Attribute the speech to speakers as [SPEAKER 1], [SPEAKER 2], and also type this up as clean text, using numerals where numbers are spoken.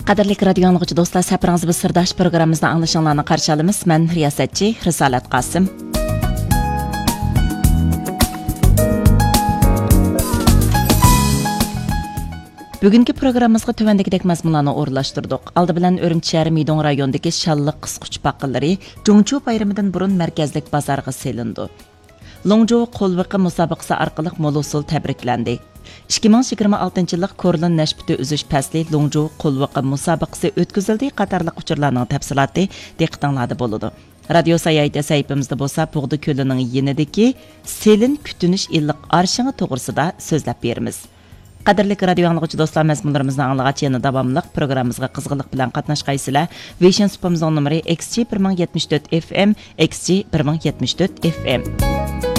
[SPEAKER 1] Qadirlik radio anlıqçı dostlar, səpiriniz bir sırdaş programımızda anlaşılanlarını qarşı alımız. Mən riyasətçi Risalat Qasım. Bugünkü programımızga tövəndikidək məzmunlarını orlaşdırdıq. Aldı bilan Örümçi şəhəri Meydon rayonundakı Şallıq qısquç paqillari Jungju bayramidan burun mərkəzlik bazarga selindi. Longju qo'lviqi musobaqasi orqali mo'l-usul tabriklendi. 2026 yillik Korlin nashbiti uzish fasli Longju qo'lviqi musobaqasi o'tkazildi. Qatorliq uchurlarning tafsiloti diqqatingizda bo'ladi. Radio sayayda sayfimizda bo'lsa, Pug'di ko'lining yenidagi selin kutunish illiq arshini to'g'risida so'zlab beramiz. Qadirlik radio anlıqçı dostlar, məzmunlarımızdan anlığaç yana davamlıq programımızga qızğınlıq bilan qatnaşqaysılar. Vision spamımızın numara XG 1074 FM, XG 1074 FM.